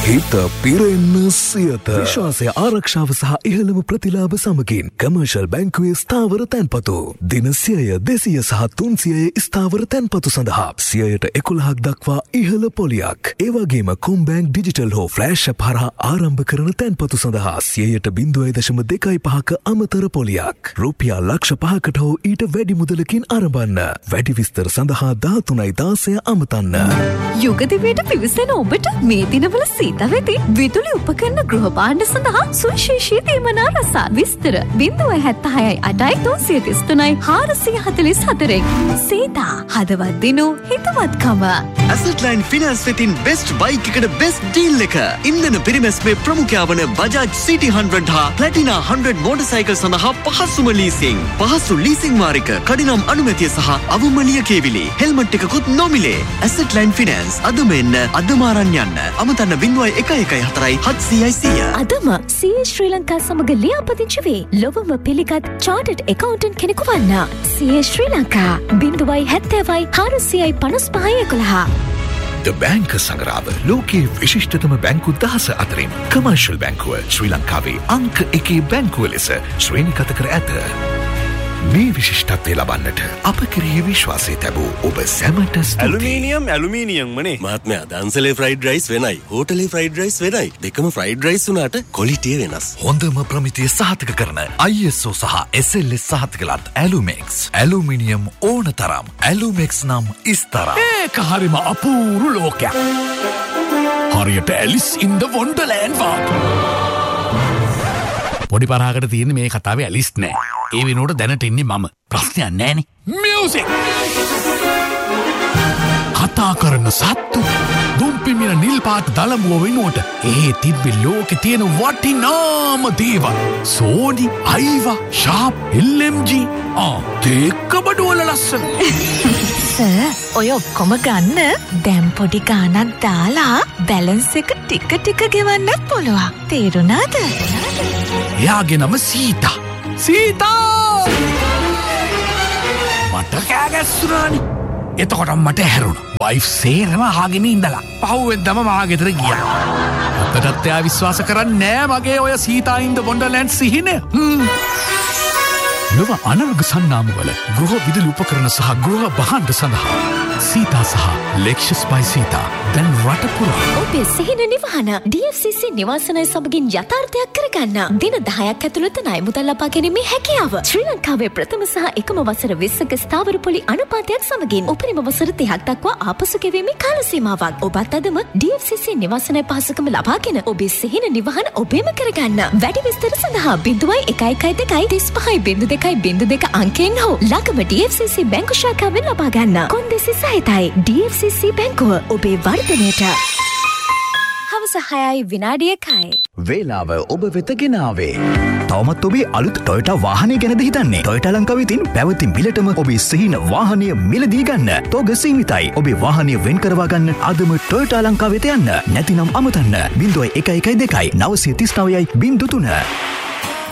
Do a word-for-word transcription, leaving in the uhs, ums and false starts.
හිත පිරෙන්න සියත විශ්වාසය ආරක්ෂාව සහ ඉහළම ප්‍රතිලාභ සමගින් කමර්ෂල් බැංකුවේ ස්ථාවර තැන්පතු දින සියය දෙසිය සහ තුන්සියයේ ස්ථාවර තැන්පතු සඳහා සියයට එකොළහක් දක්වා ඉහළ පොලියක්. ඒ වගේම කොම්බැංක් ඩිජිටල් හෝ ෆ්ලෑෂ් ඇප් හරහා ආරම්භ කරන තැන්පතු සඳහා සියයට බිංදුවයි දශම දෙකයි පහක අමතර පොලියක්. රුපියල් ලක්ෂ පහකට හෝ ඊට වැඩි මුදලකින් ආරම්භන්න. වැඩි විස්තර සඳහා දහතුනයි දාසය අමතන්න. යුගදිවයට පිවිසෙන ඔබට මේ දිනවල සීතා වෙති විදුලි උපකරණ ගෘහ භාණ්ඩ සඳහා සුවිශේෂී තීමනා රසා විස්තර බිංදුව හැත්තහයයි අටයි තුන්සිය තිස් තුනයි හාරසිය හතළිස් හතරෙන්. සීතා හදවත් දිනු හිතවත්කම. ඇසට්ලයින් ෆිනන්ස් වෙතින් බෙස්ට් බයික් එකට බෙස්ට් ඩීල් එක. ඉන්ධන පිරිමැස්මේ ප්‍රමුඛයා වන බජාජ් සිටි හන්ඩ්‍රඩ් හා ප්ලැටිනා හන්ඩ්‍රඩ් මෝටර්සයිකල් සඳහා පහසුම ලීසිං. පහසු ලීසිං වාරික කඩිනම් අනුමැතිය සහ අවම ලියකියවිලි. හෙල්මට් එකකුත් නොමිලේ. ඇසට්ලයින් ෆිනන්ස් අදම එන්න අදම අරන් යන්න. අමතන්න බිංදුවයි එකයි එකයි හතරයි හත්සියයි සිය. අදම සීඒ ශ්‍රී ලංකා සමග ලියාපදිංචි වේ. ලොවම පිළිගත් චාර්ටර්ඩ් ඇකවුන්ටන්ට් කෙනෙකු වන්න. සීඒ ශ්‍රී ලංකා බිංදුවයි හැත්තෑවයි හාරසියයි පනස් පහයි එකොළහ. ද බැංක සංග්‍රාව ලෝකයේ විශිෂ්ටතම බැංකු දහස අතරින් කමර්ෂල් බැංකුව ශ්‍රී ලංකාවේ අංක එකේ බැංකුව ලෙස ශ්‍රේණිගත කර ඇත. මේ විශිෂ්ටත්වය ලබන්නට අප කෙරෙහි විශ්වාසය තැබූ ඔබ සැමට ස්තුතියි. Aluminium aluminium මනේ. මහත්මයා දන්සලේ ෆ්‍රයිඩ් රයිස් වෙනයි හෝටලේ ෆ්‍රයිඩ් රයිස් වෙනයි. දෙකම ෆ්‍රයිඩ් රයිස් වුණාට ක්වොලිටිය වෙනස්. හොඳම ප්‍රමිතිය සහතික කරන අයි එස් ඕ සහ එස් එල් එස් සහතිකලත් ඇලුමෙක්ස්. ඇලුමිනියම් ඕන තරම් ඇලුමෙක්ස් නම් ඉස්තරම්. ඒක හරිම අපූරු ලෝකයක්. හරියට ඇලිස් ඉන් ද වොන්ඩර්ලෑන්ඩ් වාගේ. පොඩි පරාකට තියෙන මේ කතාවේ ඇලිස් නෑ. ඒ වෙනුවට දැනට ඉන්නේ මම. ප්‍රශ්නයක් නෑනේ. මියුසික්. කතා කරන සත්තු දුම්පිමින නිල් පාට දලමුව වෙනුවට ඒ තිබ්බේ ලෝකේ තියෙන වටිනාම දේවල්. සෝනි, අයිවා, ෂාප්, එල් එම් ජී. ආ, තේක්ක බඩුවල ලස්සන. සර්, ඔය ඔක්කොම ගන්න දැන් පොඩි ගාණක් දාලා බැලන්ස් එක ටික ටික ගෙවන්නත් පුළුවන්. තේරුණාද? එයාගේ නම සීතා. සීතා! මට කෑගැස්සුනානි. එතකොට මට හැරුණා. වයිෆ් සේරම අහගෙන ඉඳලා. පහුවෙන්දම මා ගෙදර ගියා. අදටත් එයා විශ්වාස කරන්නේ නෑ මගේ ඔය සීතා ඉන් ද වොන්ඩර්ලෑන්ඩ් සිහිනය. ලොව අනර්ග සන්නාමවල ගෘහ විදුලි උපකරණ සහ ගෘහ භාණ්ඩ සඳහා සීතා සහ ලෙක්ෂස් බයි සීතා දැන් රට පුරා. ඔබේ සිහින නිවහන ඩී එෆ් සී සී නිවාසනය සමගින් යථාර්ථයක් කරගන්න. දින දහයක් ඇතුළත ණය මුදල් ලබා ගැනීමේ හැකියාව. ශ්‍රී ලංකාවේ ප්‍රථම සහ එකම වසර විස්සක ස්ථාවර පොලි අනුපාතයක් සමගින් උපරිම වසර තිහක් දක්වා ආපසු ගෙවීමේ කාල සීමාවක්. ඔබත් අදම ඩී එෆ් සී සී නිවාසනය පහසුකම ලබාගෙන ඔබේ සිහින නිවහන ඔබේම කරගන්න. වැඩි විස්තර සඳහා බිංදුවයි එකයි එකයි දෙකයි තිස් පහයි බිංදු දෙකයි බිංදු දෙක අංකයෙන් හෝ ළඟම ඩී එෆ් සී සී බැංකු ශාඛාවෙන් ලබා ගන්න. කොන්දේසි සහිතයි ඩී එෆ් සී සී බැංකුව ඔබේ වර්ධනයට. හවස හයයි විනාඩි එකයි. වේලාව ඔබ වෙත ගෙනාවේ. තවමත් ඔබේ අලුත් ටොයෝටා වාහනය ගැනද හිතන්නේ? ටොයෝටා ලංකාවේ තින් පැවති මිලටම ඔබේ සිහින වාහනය මිලදී ගන්න. තෝග සීමිතයි. ඔබේ වාහනය වෙන් කරවා ගන්න අදම ටොයෝටා ලංකාව වෙත යන්න. නැතිනම් අමතන්න. බිංදුවයි එකයි එකයි දෙකයි නවසිය තිස් නවයයි බිංදු තුන.